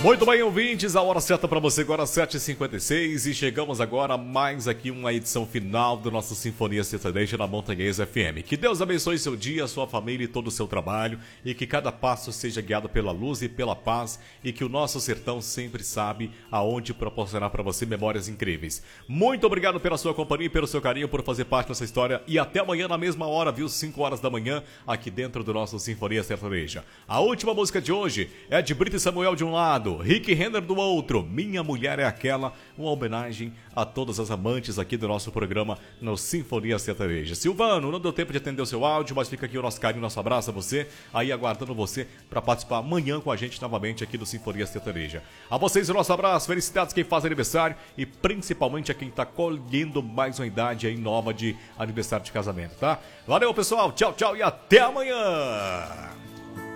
Muito bem, ouvintes, a hora certa para você agora, 7h56, e chegamos agora a mais aqui uma edição final do nosso Sinfonia Sertaneja na Montanhesa FM. Que Deus abençoe seu dia, sua família e todo o seu trabalho, e que cada passo seja guiado pela luz e pela paz, e que o nosso sertão sempre sabe aonde proporcionar para você memórias incríveis. Muito obrigado pela sua companhia e pelo seu carinho, por fazer parte dessa história, e até amanhã na mesma hora, viu, 5 horas da manhã, aqui dentro do nosso Sinfonia Sertaneja. A última música de hoje é de Brito e Samuel de um lado, Rick Renner do outro, Minha Mulher é Aquela, uma homenagem a todas as amantes aqui do nosso programa no Sinfonia Sertaneja. Silvano, não deu tempo de atender o seu áudio, mas fica aqui o nosso carinho, nosso abraço a você, aí aguardando você para participar amanhã com a gente novamente aqui do Sinfonia Sertaneja. A vocês o nosso abraço, felicidades quem faz aniversário e principalmente a quem está colhendo mais uma idade aí nova de aniversário de casamento, tá? Valeu pessoal, tchau, tchau e até amanhã!